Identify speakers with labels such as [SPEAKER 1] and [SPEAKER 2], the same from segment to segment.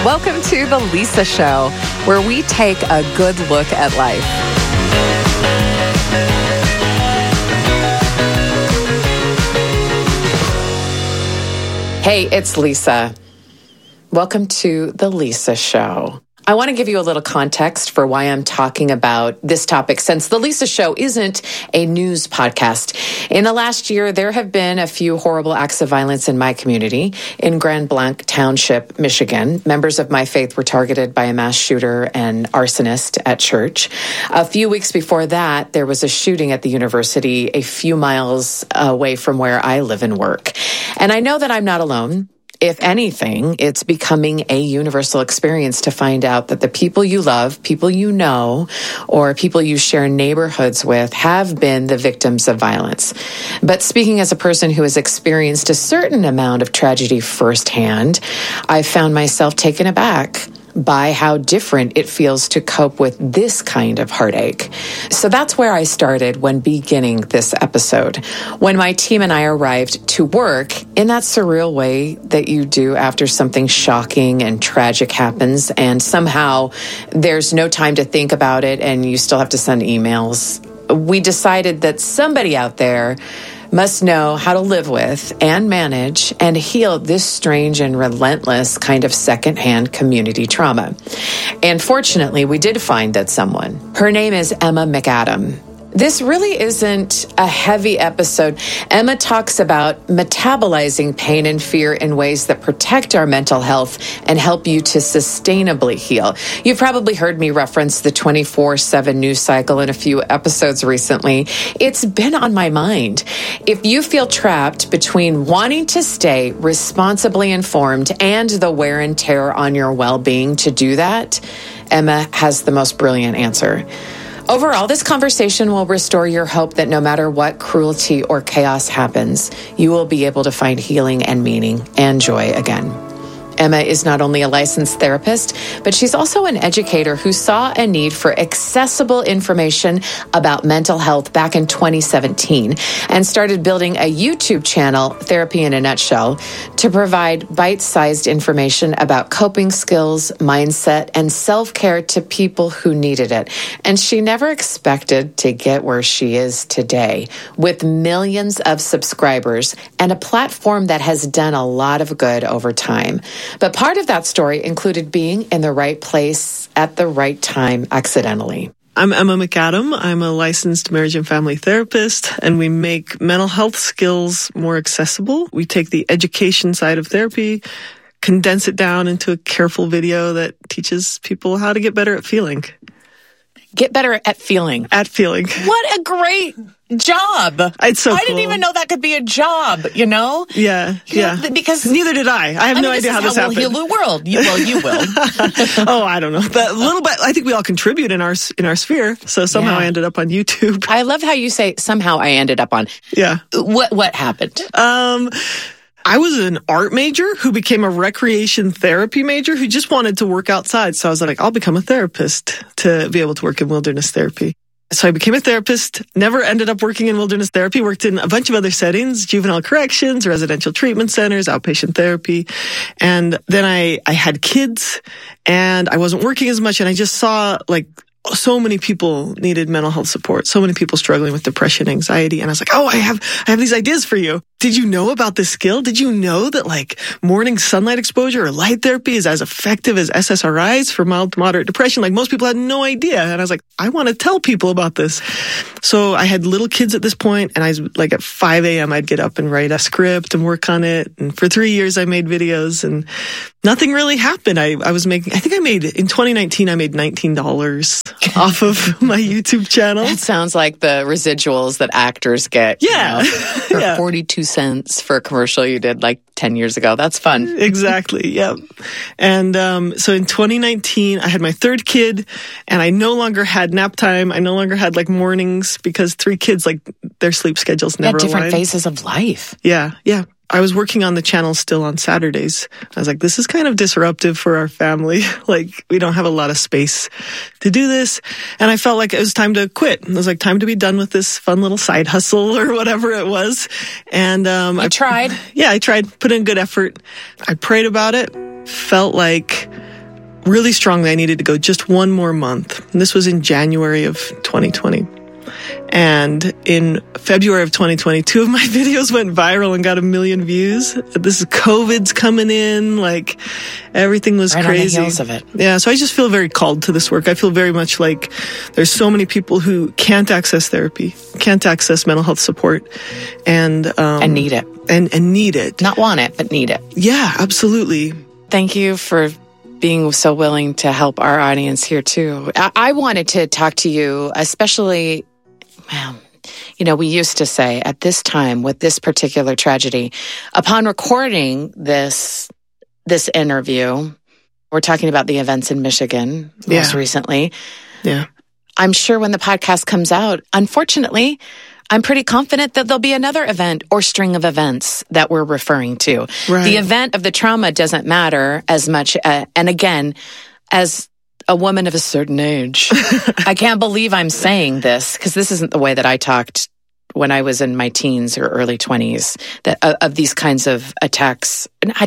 [SPEAKER 1] Welcome to The Lisa Show, where we take a good look at life. Hey, it's Lisa. Welcome to The Lisa Show. I want to give you a little context for why I'm talking about this topic, since The Lisa Show isn't a news podcast. In the last year, there have been a few horrible acts of violence in my community. In Grand Blanc Township, Michigan, members of my faith were targeted by a mass shooter and arsonist at church. A few weeks before that, there was a shooting at the university a few miles away from where I live and work. And I know that I'm not alone. If anything, it's becoming a universal experience to find out that the people you love, people you know, or people you share neighborhoods with have been the victims of violence. But speaking as a person who has experienced a certain amount of tragedy firsthand, I found myself taken aback by how different it feels to cope with this kind of heartache. So that's where I started when beginning this episode. When my team and I arrived to work in that surreal way that you do after something shocking and tragic happens, and somehow there's no time to think about it and you still have to send emails, we decided that somebody out there must know how to live with and manage and heal this strange and relentless kind of secondhand community trauma. And fortunately, we did find that someone. Her name is Emma McAdam. This really isn't a heavy episode. Emma talks about metabolizing pain and fear in ways that protect our mental health and help you to sustainably heal. You've probably heard me reference the 24/7 news cycle in a few episodes recently. It's been on my mind. If you feel trapped between wanting to stay responsibly informed and the wear and tear on your well-being to do that, Emma has the most brilliant answer. Overall, this conversation will restore your hope that no matter what cruelty or chaos happens, you will be able to find healing and meaning and joy again. Emma is not only a licensed therapist, but she's also an educator who saw a need for accessible information about mental health back in 2017 and started building a YouTube channel, Therapy in a Nutshell, to provide bite-sized information about coping skills, mindset, and self-care to people who needed it. And she never expected to get where she is today, with millions of subscribers and a platform that has done a lot of good over time. But part of that story included being in the right place at the right time accidentally.
[SPEAKER 2] I'm Emma McAdam. I'm a licensed marriage and family therapist, and we make mental health skills more accessible. We take the education side of therapy, condense it down into a careful video that teaches people how to get better at feeling.
[SPEAKER 1] Get better at feeling.
[SPEAKER 2] At feeling.
[SPEAKER 1] What a great job.
[SPEAKER 2] It's so cool.
[SPEAKER 1] I didn't even know that could be a job, you know?
[SPEAKER 2] Yeah.
[SPEAKER 1] Because
[SPEAKER 2] neither did I. I have no idea how this happened.
[SPEAKER 1] We'll heal the world. You will.
[SPEAKER 2] Oh, I don't know. But a little bit, I think we all contribute in our sphere. So somehow I ended up on YouTube.
[SPEAKER 1] I love how you say, somehow I ended up on.
[SPEAKER 2] Yeah.
[SPEAKER 1] What happened?
[SPEAKER 2] I was an art major who became a recreation therapy major who just wanted to work outside. So I was like, I'll become a therapist to be able to work in wilderness therapy. So I became a therapist, never ended up working in wilderness therapy, worked in a bunch of other settings, juvenile corrections, residential treatment centers, outpatient therapy. And then I had kids and I wasn't working as much. And I just saw so many people needed mental health support. So many people struggling with depression, anxiety. And I was like, I have these ideas for you. Did you know about this skill? Did you know that morning sunlight exposure or light therapy is as effective as SSRIs for mild to moderate depression? Most people had no idea. And I was like, I want to tell people about this. So I had little kids at this point, and I was at 5 a.m. I'd get up and write a script and work on it. And for 3 years I made videos and nothing really happened. In 2019, I made $19 off of my YouTube channel.
[SPEAKER 1] That sounds like the residuals that actors get.
[SPEAKER 2] Yeah.
[SPEAKER 1] For 42 cents for a commercial you did 10 years ago. That's fun.
[SPEAKER 2] Exactly. Yeah. And so in 2019, I had my third kid and I no longer had nap time. I no longer had mornings because 3 kids, their sleep schedules never aligned.
[SPEAKER 1] Different phases of life.
[SPEAKER 2] Yeah. I was working on the channel still on Saturdays. I was like, this is kind of disruptive for our family. We don't have a lot of space to do this. And I felt like it was time to quit. It was time to be done with this fun little side hustle or whatever it was. And
[SPEAKER 1] I tried.
[SPEAKER 2] Yeah, I tried. Put in good effort. I prayed about it. Felt like really strongly I needed to go just one more month. And this was in January of 2020. And in February of 2020, 2 of my videos went viral and got 1 million views. This is COVID's coming in, like everything was
[SPEAKER 1] right
[SPEAKER 2] crazy.
[SPEAKER 1] On the heels of it.
[SPEAKER 2] Yeah, so I just feel very called to this work. I feel very much like there's so many people who can't access therapy, can't access mental health support, and
[SPEAKER 1] need it.
[SPEAKER 2] And need it.
[SPEAKER 1] Not want it, but need it.
[SPEAKER 2] Yeah, absolutely.
[SPEAKER 1] Thank you for being so willing to help our audience here too. I wanted to talk to you, especially, well, you know, we used to say at this time with this particular tragedy, upon recording this interview, we're talking about the events in Michigan most recently.
[SPEAKER 2] Yeah.
[SPEAKER 1] I'm sure when the podcast comes out, unfortunately, I'm pretty confident that there'll be another event or string of events that we're referring to.
[SPEAKER 2] Right.
[SPEAKER 1] The event of the trauma doesn't matter as much. And again, as a woman of a certain age, I can't believe I'm saying this because this isn't the way that I talked when I was in my teens or early 20s, that of these kinds of attacks,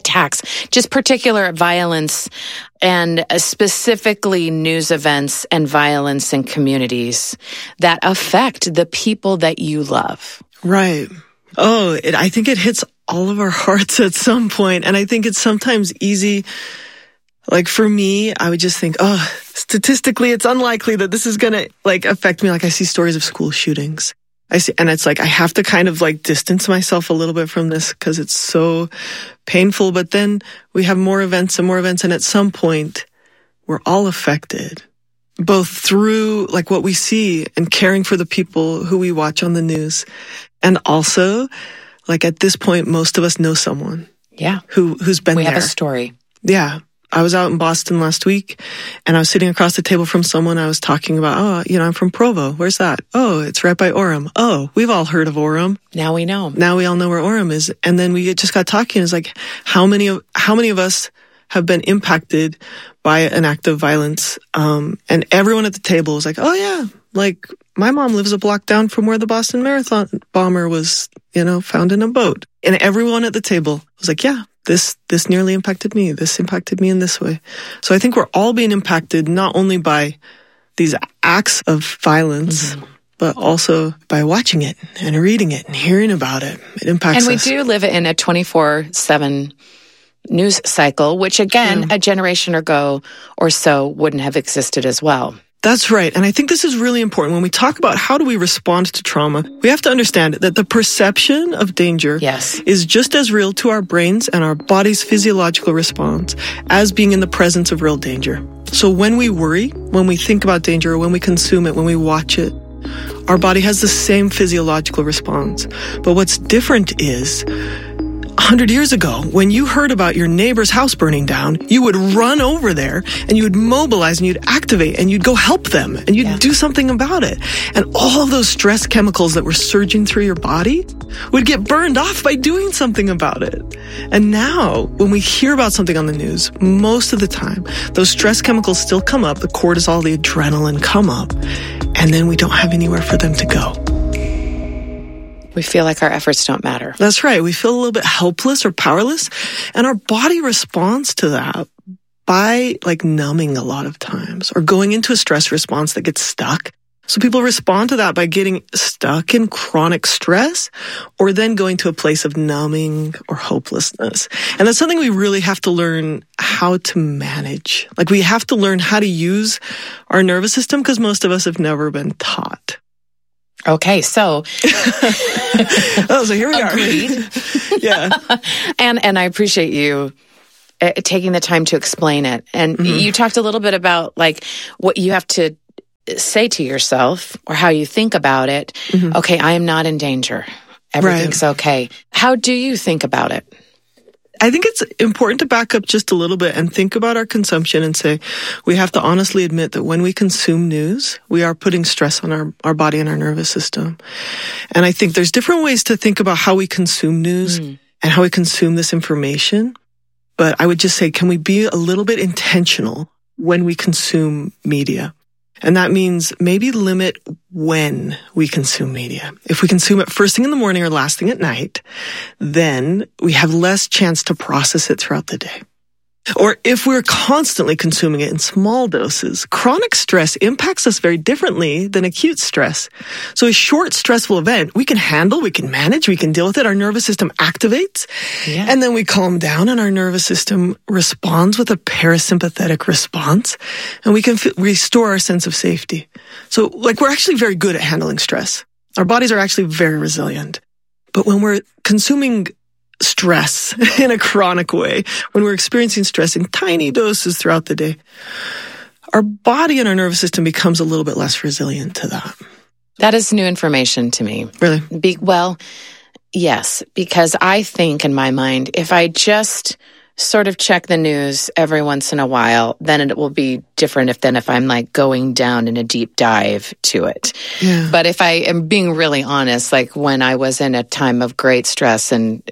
[SPEAKER 1] just particular violence and specifically news events and violence in communities that affect the people that you love.
[SPEAKER 2] Right. Oh, I think it hits all of our hearts at some point. And I think it's sometimes easy. Like for me, I would just think, oh, statistically, it's unlikely that this is going to like affect me. Like I see stories of school shootings. And it's like, I have to kind of like distance myself a little bit from this because it's so painful. But then we have more events and more events. And at some point, we're all affected, both through like what we see and caring for the people who we watch on the news. And also, like at this point, most of us know someone.
[SPEAKER 1] Yeah.
[SPEAKER 2] Who's been there.
[SPEAKER 1] We have a story.
[SPEAKER 2] Yeah. I was out in Boston last week and I was sitting across the table from someone. I was talking about, I'm from Provo. Where's that? Oh, it's right by Orem. Oh, we've all heard of Orem.
[SPEAKER 1] Now we know.
[SPEAKER 2] Now we all know where Orem is. And then we just got talking. It's like, how many of us have been impacted by an act of violence? And everyone at the table was like, oh yeah, like my mom lives a block down from where the Boston Marathon bomber was, found in a boat. And everyone at the table was like, yeah. This nearly impacted me. This impacted me in this way. So I think we're all being impacted not only by these acts of violence, but also by watching it and reading it and hearing about it. It impacts us.
[SPEAKER 1] And we do live in a 24/7 news cycle, which again, a generation ago or so wouldn't have existed as well.
[SPEAKER 2] That's right. And I think this is really important. When we talk about how do we respond to trauma, we have to understand that the perception of danger is just as real to our brains and our body's physiological response as being in the presence of real danger. So when we worry, when we think about danger, or when we consume it, when we watch it, our body has the same physiological response. But what's different is 100 years ago, when you heard about your neighbor's house burning down, you would run over there and you would mobilize and you'd activate and you'd go help them and you'd do something about it. And all of those stress chemicals that were surging through your body would get burned off by doing something about it. And now, when we hear about something on the news, most of the time, those stress chemicals still come up, the cortisol, the adrenaline come up, and then we don't have anywhere for them to go.
[SPEAKER 1] We feel like our efforts don't matter.
[SPEAKER 2] That's right. We feel a little bit helpless or powerless. And our body responds to that by like numbing a lot of times or going into a stress response that gets stuck. So people respond to that by getting stuck in chronic stress or then going to a place of numbing or hopelessness. And that's something we really have to learn how to manage. Like we have to learn how to use our nervous system because most of us have never been taught.
[SPEAKER 1] Okay, so
[SPEAKER 2] so here we are. Yeah.
[SPEAKER 1] And I appreciate you taking the time to explain it. And you talked a little bit about like what you have to say to yourself or how you think about it. Okay, I am not in danger. Everything's okay. How do you think about it?
[SPEAKER 2] I think it's important to back up just a little bit and think about our consumption and say we have to honestly admit that when we consume news, we are putting stress on our body and our nervous system. And I think there's different ways to think about how we consume news and how we consume this information. But I would just say, can we be a little bit intentional when we consume media? And that means maybe limit when we consume media. If we consume it first thing in the morning or last thing at night, then we have less chance to process it throughout the day. Or if we're constantly consuming it in small doses, chronic stress impacts us very differently than acute stress. So a short stressful event, we can handle, we can manage, we can deal with it. Our nervous system activates, and then we calm down, and our nervous system responds with a parasympathetic response, and we can restore our sense of safety. So we're actually very good at handling stress. Our bodies are actually very resilient. But when we're consuming stress in a chronic way, when we're experiencing stress in tiny doses throughout the day, our body and our nervous system becomes a little bit less resilient to that.
[SPEAKER 1] That is new information to me.
[SPEAKER 2] Really?
[SPEAKER 1] Well, yes, because I think in my mind, if I just sort of check the news every once in a while, then it will be different than if I'm going down in a deep dive to it.
[SPEAKER 2] Yeah.
[SPEAKER 1] But if I am being really honest, when I was in a time of great stress and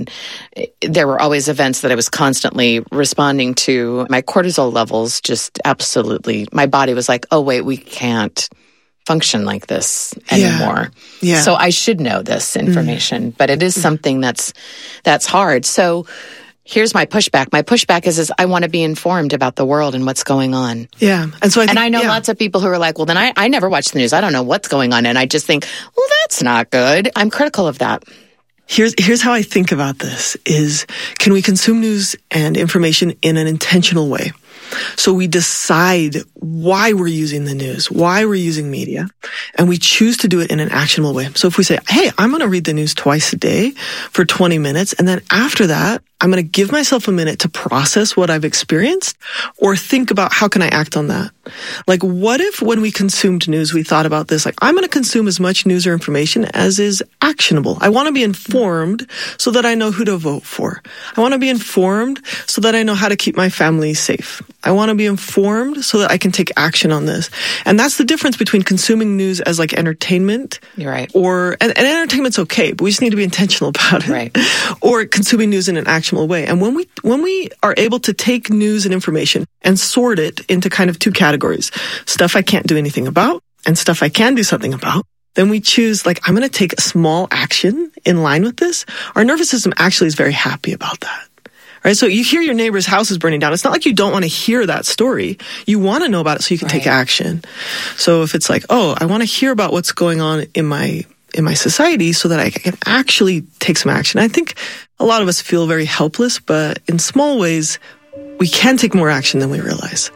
[SPEAKER 1] there were always events that I was constantly responding to, my cortisol levels just absolutely, my body was like, oh wait, we can't function like this anymore.
[SPEAKER 2] Yeah.
[SPEAKER 1] So I should know this information, but it is something that's hard. So here's my pushback. My pushback is I want to be informed about the world and what's going on.
[SPEAKER 2] Yeah. And so I
[SPEAKER 1] know lots of people who are like, well, then I never watch the news. I don't know what's going on. And I just think, well, that's not good. I'm critical of that.
[SPEAKER 2] Here's how I think about this is, can we consume news and information in an intentional way? So we decide why we're using the news, why we're using media, and we choose to do it in an actionable way. So if we say, hey, I'm going to read the news twice a day for 20 minutes, and then after that, I'm going to give myself a minute to process what I've experienced or think about how can I act on that? What if when we consumed news, we thought about this, I'm going to consume as much news or information as is actionable. I want to be informed so that I know who to vote for. I want to be informed so that I know how to keep my family safe. I want to be informed so that I can take action on this. And that's the difference between consuming news as entertainment.
[SPEAKER 1] You're right.
[SPEAKER 2] And entertainment's okay, but we just need to be intentional about it.
[SPEAKER 1] Right.
[SPEAKER 2] Or consuming news in an actionable way. And when we are able to take news and information and sort it into kind of two categories, stuff I can't do anything about and stuff I can do something about, then we choose, I'm going to take a small action in line with this. Our nervous system actually is very happy about that. Right? So you hear your neighbor's house is burning down. It's not like you don't want to hear that story. You want to know about it so you can take action. So if it's I want to hear about what's going on in my society so that I can actually take some action. I think a lot of us feel very helpless, but in small ways, we can take more action than we realize.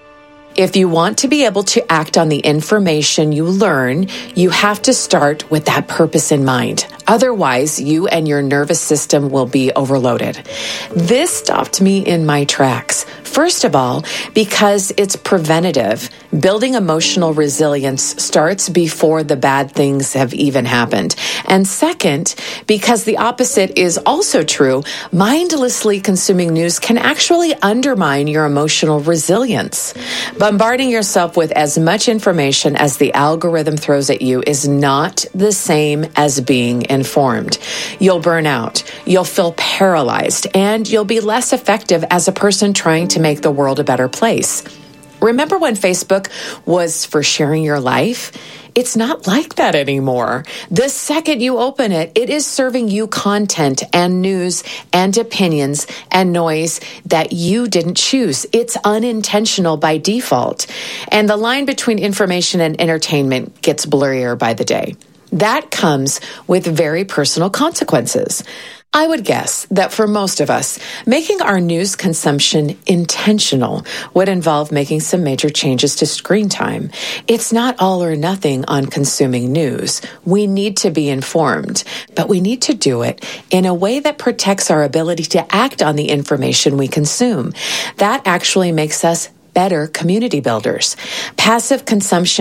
[SPEAKER 1] If you want to be able to act on the information you learn, you have to start with that purpose in mind. Otherwise, you and your nervous system will be overloaded. This stopped me in my tracks. First of all, because it's preventative. Building emotional resilience starts before the bad things have even happened. And second, because the opposite is also true, mindlessly consuming news can actually undermine your emotional resilience. Bombarding yourself with as much information as the algorithm throws at you is not the same as being informed. You'll burn out, you'll feel paralyzed, and you'll be less effective as a person trying to make the world a better place. Remember when Facebook was for sharing your life? It's not like that anymore. The second you open it, it is serving you content and news and opinions and noise that you didn't choose. It's unintentional by default. And the line between information and entertainment gets blurrier by the day. That comes with very personal consequences. I would guess that for most of us, making our news consumption intentional would involve making some major changes to screen time. It's not all or nothing on consuming news. We need to be informed, but we need to do it in a way that protects our ability to act on the information we consume. That actually makes us better community builders. Passive consumption